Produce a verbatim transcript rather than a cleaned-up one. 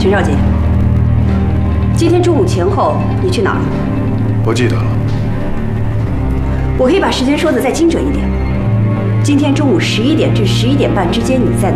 陈少杰，今天中午前后你去哪儿了？ 不记得了。 我可以把时间说的再精准一点。今天中午十一点至十一点半之间你在哪？